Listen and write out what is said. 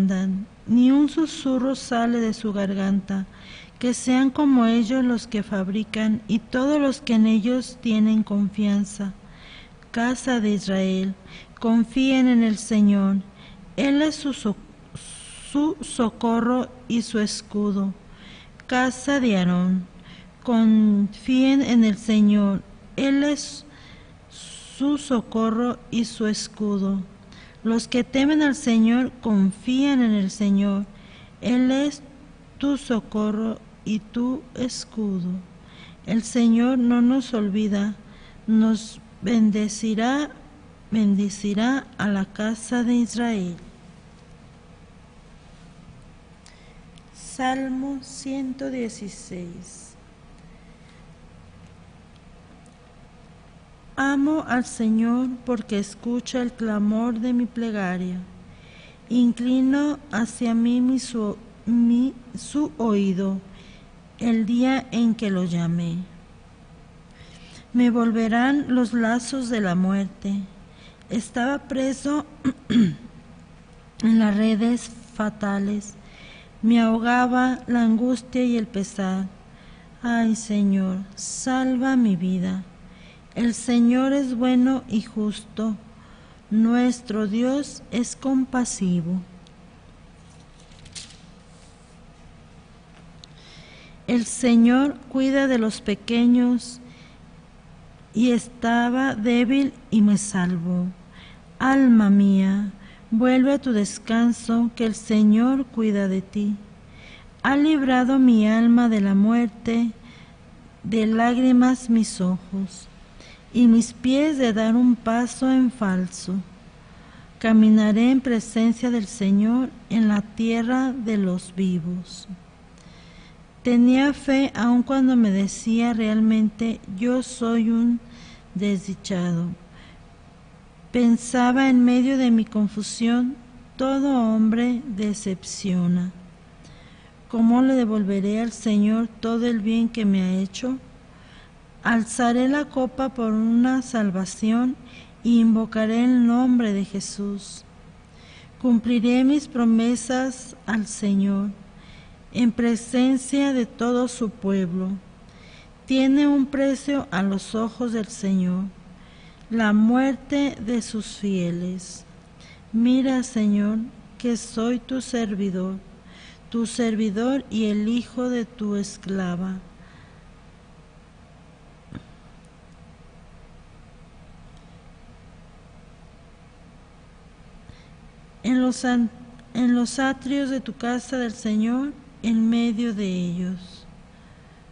andan, ni un susurro sale de su garganta. Que sean como ellos los que fabrican y todos los que en ellos tienen confianza. Casa de Israel, confíen en el Señor. Él es su socorro y su escudo. Casa de Aarón, confíen en el Señor. Él es su socorro y su escudo. Los que temen al Señor confían en el Señor. Él es tu socorro y tu escudo. El Señor no nos olvida, nos bendecirá a la casa de Israel. Salmo 116. Amo al Señor porque escucha el clamor de mi plegaria. Inclino hacia mí su oído el día en que lo llamé. Me volverán los lazos de la muerte. Estaba preso en las redes fatales. Me ahogaba la angustia y el pesar. Ay, Señor, salva mi vida. El Señor es bueno y justo. Nuestro Dios es compasivo. El Señor cuida de los pequeños y estaba débil y me salvó. Alma mía, vuelve a tu descanso, que el Señor cuida de ti. Ha librado mi alma de la muerte, de lágrimas mis ojos, y mis pies de dar un paso en falso. Caminaré en presencia del Señor en la tierra de los vivos. Tenía fe aun cuando me decía realmente yo soy un desdichado. Pensaba en medio de mi confusión, todo hombre decepciona. ¿Cómo le devolveré al Señor todo el bien que me ha hecho? Alzaré la copa por una salvación y invocaré el nombre de Jesús. Cumpliré mis promesas al Señor en presencia de todo su pueblo. Tiene un precio a los ojos del Señor la muerte de sus fieles. Mira, Señor, que soy tu servidor y el hijo de tu esclava. En los atrios de tu casa del Señor, en medio de ellos.